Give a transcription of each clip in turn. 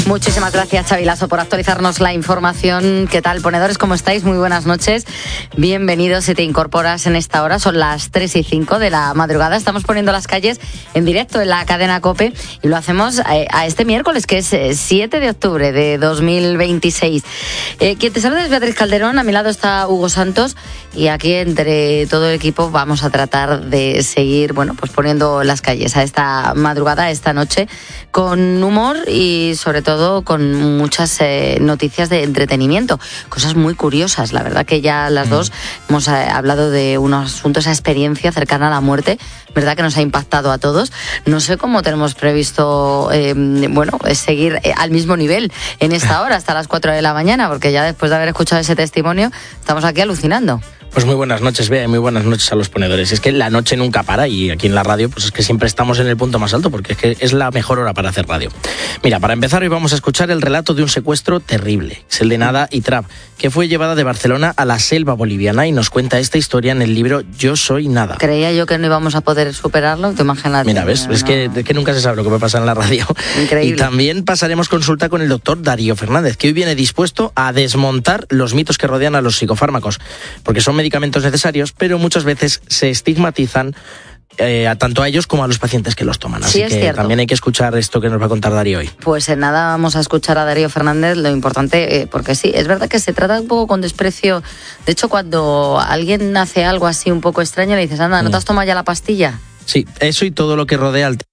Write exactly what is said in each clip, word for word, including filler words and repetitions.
Muchísimas gracias, Xavi Lasso, por actualizarnos la información. ¿Qué tal, ponedores? ¿Cómo estáis? Muy buenas noches. Bienvenidos si te incorporas en esta hora. Son las tres y cinco de la madrugada. Estamos poniendo las calles en directo en la cadena COPE y lo hacemos a este miércoles, que es siete de octubre de dos mil veintiséis. Eh, quien te saluda es Beatriz Calderón. A mi lado está Hugo Santos y aquí entre todo el equipo vamos a tratar de seguir, bueno, pues poniendo las calles a esta madrugada, esta noche, con humor y sobre todo con muchas eh, noticias de entretenimiento, cosas muy curiosas. La verdad que ya las mm. dos hemos eh, hablado de unos asuntos, esa experiencia cercana a la muerte, verdad que nos ha impactado a todos. No sé cómo tenemos previsto, eh, bueno, seguir eh, al mismo nivel en esta hora hasta las cuatro de la mañana, porque ya después de haber escuchado ese testimonio estamos aquí alucinando. Pues muy buenas noches, Bea, y muy buenas noches a los ponedores. Es que la noche nunca para y aquí en la radio pues es que siempre estamos en el punto más alto porque es que es la mejor hora para hacer radio. Mira, para empezar hoy vamos a escuchar el relato de un secuestro terrible. Es el de Nada y Trap, que fue llevada de Barcelona a la selva boliviana y nos cuenta esta historia en el libro Yo soy Nada. Creía yo que no íbamos a poder superarlo, te imaginas. Mira, ves, no. es que, que nunca se sabe lo que puede pasar en la radio. Increíble. Y también pasaremos consulta con el doctor Darío Fernández, que hoy viene dispuesto a desmontar los mitos que rodean a los psicofármacos, porque son medicamentos necesarios, pero muchas veces se estigmatizan eh, a tanto a ellos como a los pacientes que los toman. Así sí, es que cierto. También hay que escuchar esto que nos va a contar Darío hoy. Pues en nada vamos a escuchar a Darío Fernández, lo importante, eh, porque sí, es verdad que se trata un poco con desprecio. De hecho, cuando alguien hace algo así un poco extraño, le dices, anda, ¿no te has tomado ya la pastilla? Sí, eso y todo lo que rodea al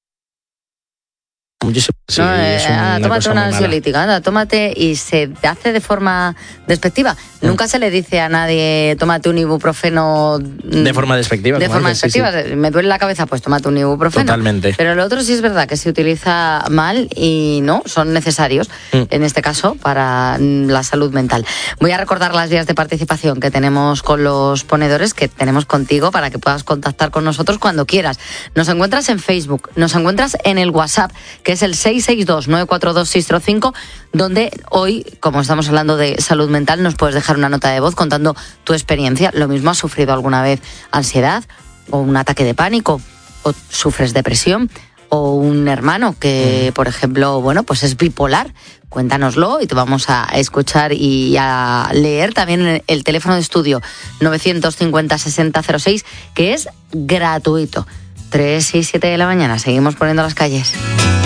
Muchísimo. Sí, no, eh, es una ah, tómate una ansiolítica, anda, tómate, y se hace de forma despectiva. Mm. Nunca se le dice a nadie, tómate un ibuprofeno. De forma despectiva. De forma dices, despectiva. Sí, sí. Me duele la cabeza, pues tómate un ibuprofeno. Totalmente. Pero lo otro sí es verdad que se utiliza mal y no, son necesarios, mm. en este caso, para la salud mental. Voy a recordar las vías de participación que tenemos con los ponedores, que tenemos contigo, para que puedas contactar con nosotros cuando quieras. Nos encuentras en Facebook, nos encuentras en el WhatsApp, que es el seis seis dos, nueve cuatro dos, seis cero cinco, donde hoy, como estamos hablando de salud mental, nos puedes dejar una nota de voz contando tu experiencia. Lo mismo, has sufrido alguna vez ansiedad o un ataque de pánico, o sufres depresión, o un hermano que, por ejemplo, bueno, pues es bipolar. Cuéntanoslo y te vamos a escuchar y a leer también el teléfono de estudio novecientos cincuenta, sesenta cero seis, que es gratuito. tres y siete de la mañana, seguimos poniendo las calles.